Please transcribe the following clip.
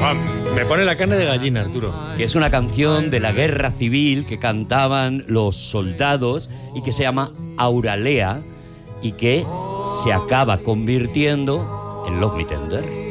Me pone la carne de gallina, Arturo. Que es una canción de la guerra civil que cantaban los soldados y que se llama Auralea y que se acaba convirtiendo en Love Me Tender.